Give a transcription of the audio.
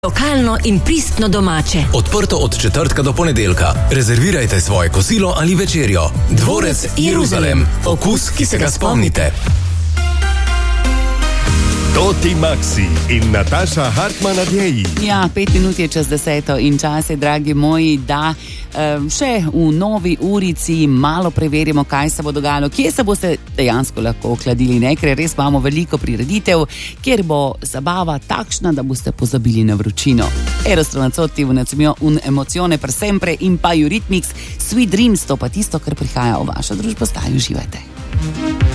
Lokalno in pristno domače. Odprto od četrtka do ponedeljka. Rezervirajte svoje kosilo ali večerjo. Dvorec Jeruzalem. Okus, ki se ga spomnite. Toti Maxi in Nataša Hartman Adjeji. Ja, 5 minut je čez 10 in čas je, dragi moji, da še v novi urici malo preverimo, kaj se bo dogajalo, kje se boste dejansko lahko ohladili, ne? Ker res imamo veliko prireditev, kjer bo zabava takšna, da boste pozabili na vročino. Eros Ramazzotti, un'emozione per sempre in pa Eurythmics, Sweet Dreams, to pa tisto, kar prihaja v vašo družbo. Uživajte.